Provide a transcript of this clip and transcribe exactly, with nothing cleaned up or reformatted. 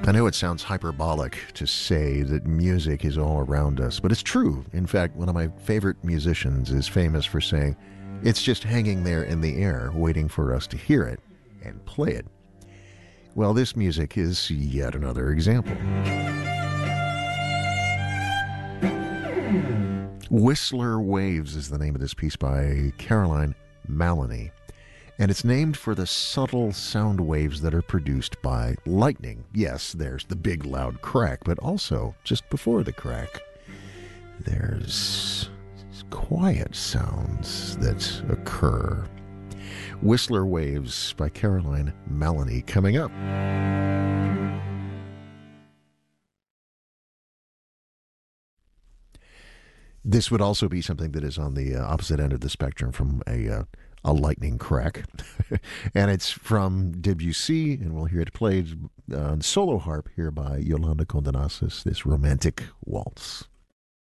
I know it sounds hyperbolic to say that music is all around us, but it's true. In fact, one of my favorite musicians is famous for saying, it's just hanging there in the air, waiting for us to hear it and play it. Well, this music is yet another example. Whistler Waves is the name of this piece by Caroline Maloney. And it's named for the subtle sound waves that are produced by lightning. Yes, there's the big loud crack, but also, just before the crack, there's quiet sounds that occur. Whistler Waves by Caroline Maloney coming up. This would also be something that is on the uh, opposite end of the spectrum from a uh, a lightning crack. And it's from Debussy, and we'll hear it played on solo harp here by Yolanda Condenasis, this romantic waltz.